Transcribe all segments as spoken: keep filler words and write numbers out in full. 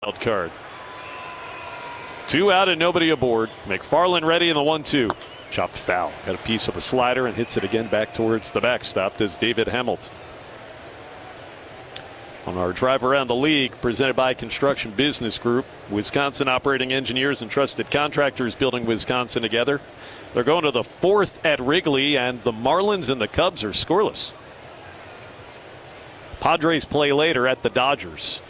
wild card. Two out and nobody aboard. McFarland ready in the one two. Chopped foul. Got a piece of the slider and hits it again back towards the backstop. Does David Hamilton. On our drive around the league, presented by Construction Business Group, Wisconsin operating engineers and trusted contractors building Wisconsin together. They're going to the fourth at Wrigley, and the Marlins and the Cubs are scoreless. Padres play later at the Dodgers.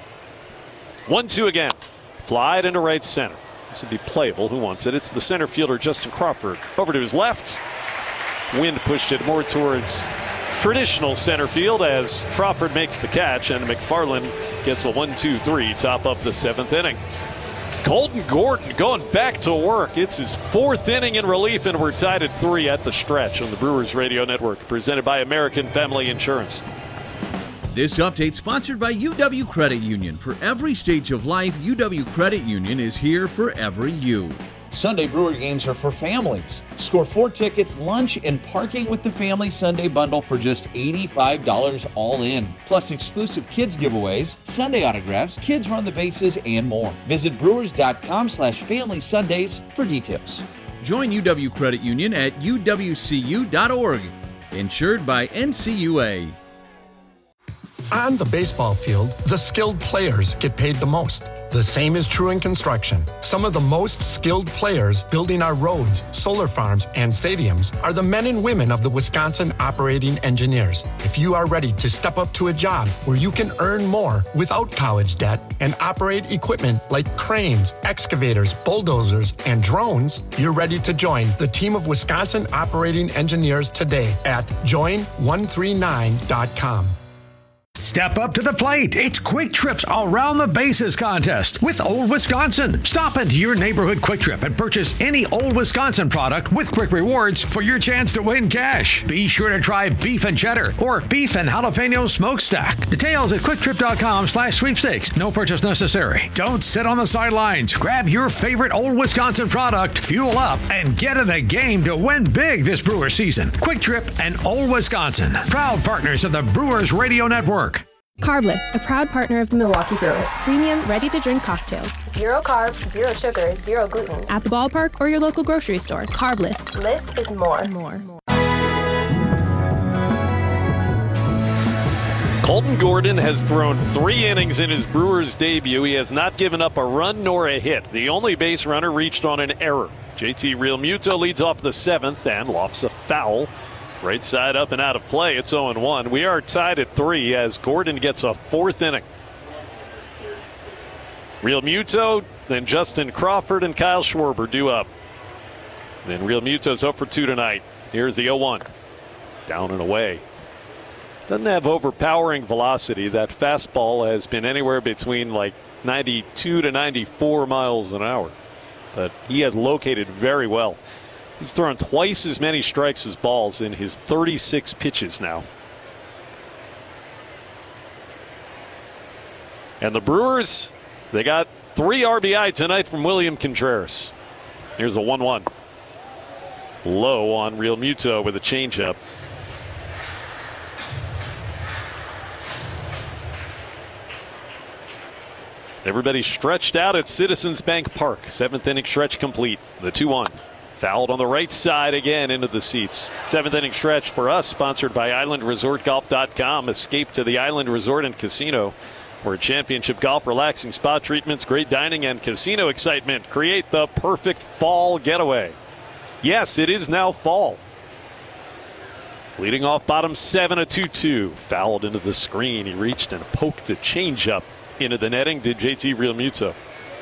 one two again. Fly it into right center. This would be playable. Who wants it? It's the center fielder, Justin Crawford. Over to his left. Wind pushed it more towards traditional center field as Crawford makes the catch, and McFarland gets a one two three, top of the seventh inning. Colton Gordon going back to work. It's his fourth inning in relief, and we're tied at three at the stretch on the Brewers Radio Network, presented by American Family Insurance. This update sponsored by U W Credit Union. For every stage of life, U W Credit Union is here for every you. Sunday Brewer games are for families. Score four tickets, lunch, and parking with the Family Sunday Bundle for just eighty-five dollars all in. Plus exclusive kids giveaways, Sunday autographs, kids run the bases, and more. Visit brewers.com slash family Sundays for details. Join U W Credit Union at U W C U dot org. Insured by N C U A. On the baseball field, the skilled players get paid the most. The same is true in construction. Some of the most skilled players building our roads, solar farms, and stadiums are the men and women of the Wisconsin Operating Engineers. If you are ready to step up to a job where you can earn more without college debt and operate equipment like cranes, excavators, bulldozers, and drones, you're ready to join the team of Wisconsin Operating Engineers today at join one three nine dot com. Step up to the plate. It's Quick Trip's Around the Bases contest with Old Wisconsin. Stop into your neighborhood Quick Trip and purchase any Old Wisconsin product with quick rewards for your chance to win cash. Be sure to try beef and cheddar or beef and jalapeno smokestack. Details at quicktrip.com slash sweepstakes. No purchase necessary. Don't sit on the sidelines. Grab your favorite Old Wisconsin product, fuel up, and get in the game to win big this Brewer season. Quick Trip and Old Wisconsin, proud partners of the Brewers Radio Network. Carbless, a proud partner of the Milwaukee Brewers. Premium, ready-to-drink cocktails. Zero carbs, zero sugar, zero gluten. At the ballpark or your local grocery store. Carbless. Less is more. More. Colton Gordon has thrown three innings in his Brewers debut. He has not given up a run nor a hit. The only base runner reached on an error. J T Realmuto leads off the seventh and lofts a foul. Right side up and out of play. It's oh and one. We are tied at three as Gordon gets a fourth inning. Realmuto, then Justin Crawford and Kyle Schwarber due up. Then Realmuto's oh for two tonight. Here's the oh one. Down and away. Doesn't have overpowering velocity. That fastball has been anywhere between like ninety-two to ninety-four miles an hour. But he has located very well. He's thrown twice as many strikes as balls in his thirty-six pitches now. And the Brewers, they got three R B I tonight from William Contreras. Here's a one one. Low on Realmuto with a changeup. Everybody stretched out at Citizens Bank Park. Seventh inning stretch complete. The two one. Fouled on the right side again into the seats. Seventh inning stretch for us, sponsored by Island Resort Golf dot com. Escape to the Island Resort and Casino, where championship golf, relaxing spa treatments, great dining, and casino excitement create the perfect fall getaway. Yes, it is now fall. Leading off bottom seven, a two two. Fouled into the screen. He reached and poked a changeup into the netting. Did J T Realmuto.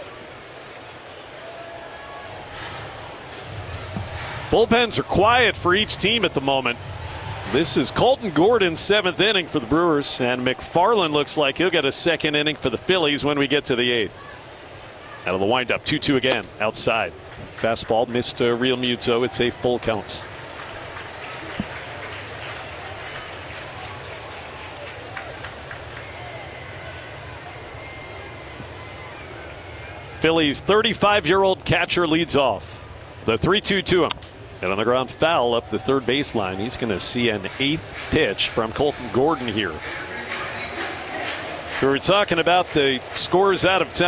Bullpens are quiet for each team at the moment. This is Colton Gordon's seventh inning for the Brewers, and McFarland looks like he'll get a second inning for the Phillies when we get to the eighth. Out of the windup, two two again, outside. Fastball missed to Realmuto. It's a full count. Phillies' thirty-five-year-old catcher leads off. The three two to him. And on the ground foul up the third baseline. He's going to see an eighth pitch from Colton Gordon here. We were talking about the scores out of town.